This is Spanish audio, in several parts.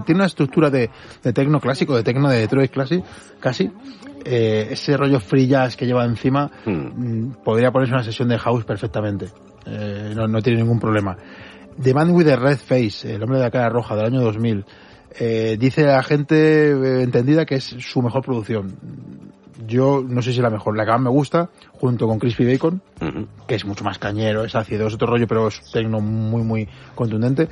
Tiene una estructura de techno clásico, de techno de Detroit casi. Ese rollo free jazz que lleva encima podría ponerse una sesión de house perfectamente. No tiene ningún problema. The Man with the Red Face, el hombre de la cara roja, del año 2000. Dice la gente entendida que es su mejor producción. Yo no sé si la mejor, la que más me gusta, junto con Crispy Bacon, que es mucho más cañero, es ácido, es otro rollo, pero es techno muy, muy contundente.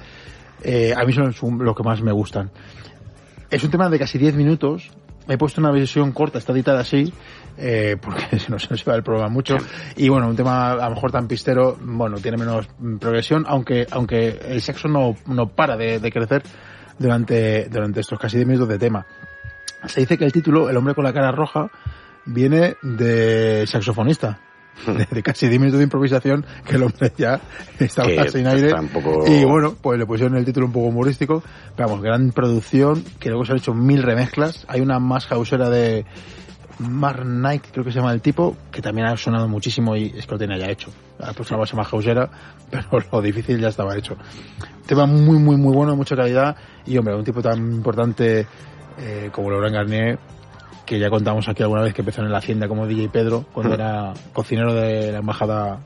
A mí son los que más me gustan. Es un tema de casi 10 minutos. He puesto una versión corta, está editada así, porque se nos va el programa mucho. Y bueno, un tema a lo mejor tan pistero, bueno, tiene menos progresión, aunque el sexo no para de crecer durante estos casi 10 minutos de tema. Se dice que el título, El hombre con la cara roja, viene de saxofonista. De casi 10 minutos de improvisación, que el hombre ya estaba sin aire. Y bueno, pues le pusieron el título un poco humorístico. Pero vamos, gran producción, que luego se han hecho 1000 remezclas. Hay una más hausera de Mark Knight, creo que se llama el tipo, que también ha sonado muchísimo y es que lo tenía ya hecho. Ha puesto una base más hausera, pero lo difícil ya estaba hecho. Tema muy, muy, muy bueno, de mucha calidad. Y hombre, un tipo tan importante como Laurent Garnier, que ya contamos aquí alguna vez que empezó en la Hacienda como DJ Pedro, cuando era cocinero de la embajada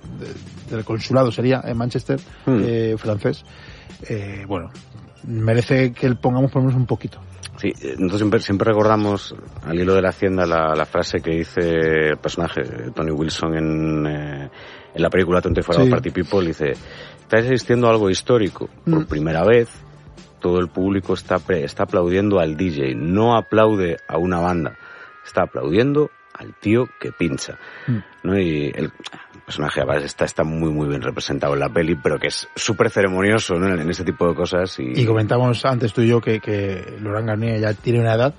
del consulado, sería, en Manchester, francés. Bueno, merece que le pongamos por lo menos un poquito. Sí, nosotros siempre recordamos al hilo de la Hacienda la frase que dice el personaje Tony Wilson en la película 24 Hour Party People, dice: está existiendo algo histórico, por primera vez todo el público está aplaudiendo al DJ, no aplaude a una banda, está aplaudiendo al tío que pincha, ¿no? Y el personaje está muy muy bien representado en la peli, pero que es súper ceremonioso, ¿no? En ese tipo de cosas. Y comentamos antes tú y yo que Laurent Garnier ya tiene una edad,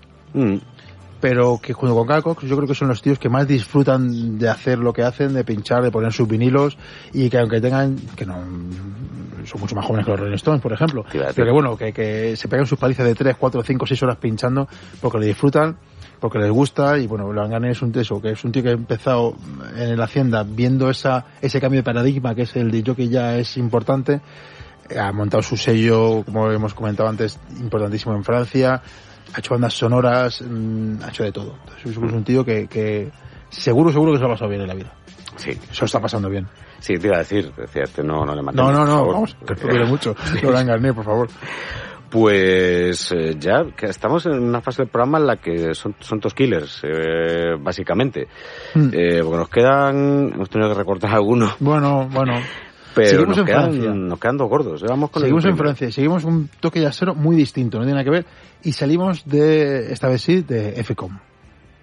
pero que junto con Carl Cox yo creo que son los tíos que más disfrutan de hacer lo que hacen, de pinchar, de poner sus vinilos, y que aunque tengan, que no son mucho más jóvenes que los Rolling Stones, por ejemplo, pero que bueno, que se pegan sus palizas de 3, 4, 5, 6 horas pinchando porque le disfrutan, porque les gusta. Y bueno, Laurent Garnier es un tío que ha empezado en la Hacienda viendo ese cambio de paradigma que es el de jockey, ya es importante. Ha montado su sello, como hemos comentado antes, importantísimo en Francia. Ha hecho bandas sonoras, ha hecho de todo. Entonces, es un tío que seguro que se lo ha pasado bien en la vida. Sí, eso está pasando bien. Sí, te iba a decir, no le matemos. No, vamos, que esto quiere mucho. Laurent Garnier, por favor. Pues ya que estamos en una fase del programa en la que son todos killers, básicamente. Porque hemos tenido que recortar algunos. Bueno. Pero seguimos nos quedan dos gordos. Seguimos en Francia, seguimos un toque jazzero muy distinto, no tiene nada que ver. Y salimos esta vez sí, de F-Com.